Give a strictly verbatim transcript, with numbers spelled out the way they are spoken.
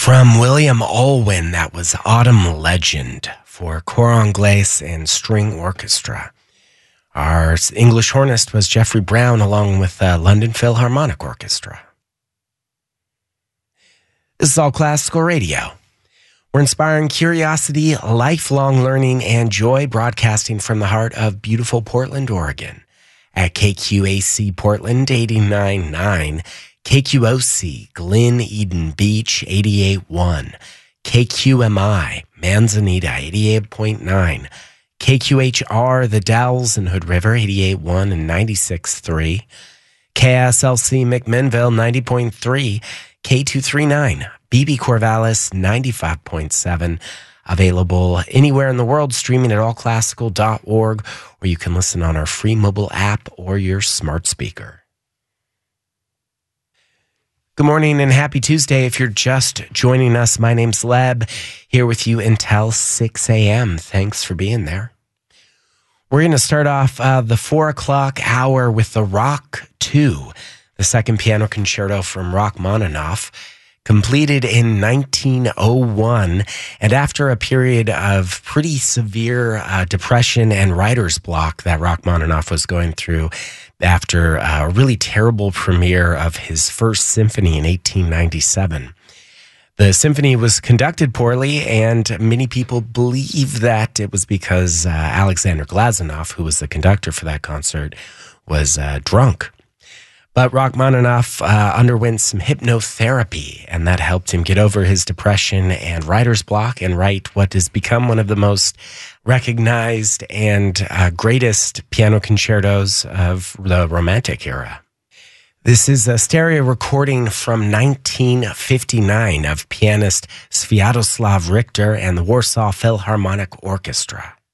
From William Olwyn, that was Autumn Legend for Cor Anglais and String Orchestra. Our English hornist was Jeffrey Brown, along with the London Philharmonic Orchestra. This is All Classical Radio. We're inspiring curiosity, lifelong learning, and joy, broadcasting from the heart of beautiful Portland, Oregon. At K Q A C Portland eighty-nine point nine, K Q O C Glen Eden Beach eighty-eight point one, K Q M I Manzanita eighty-eight point nine, K Q H R The Dalles and Hood River eighty-eight point one and ninety-six point three, K S L C McMinnville ninety point three, K two thirty-nine B B Corvallis ninety-five point seven. Available anywhere in the world, streaming at all classical dot org, or you can listen on our free mobile app or your smart speaker. Good morning and happy Tuesday. If you're just joining us, my name's Leb, here with you until six a.m. Thanks for being there. We're going to start off uh, the four o'clock hour with the Rock two, the second piano concerto from Rachmaninoff, completed in nineteen oh one, and after a period of pretty severe uh, depression and writer's block that Rachmaninoff was going through after a really terrible premiere of his first symphony in eighteen ninety-seven. The symphony was conducted poorly, and many people believe that it was because uh, Alexander Glazunov, who was the conductor for that concert, was uh, drunk. But Rachmaninoff uh, underwent some hypnotherapy, and that helped him get over his depression and writer's block and write what has become one of the most recognized and uh, greatest piano concertos of the Romantic era. This is a stereo recording from nineteen fifty-nine of pianist Sviatoslav Richter and the Warsaw Philharmonic Orchestra.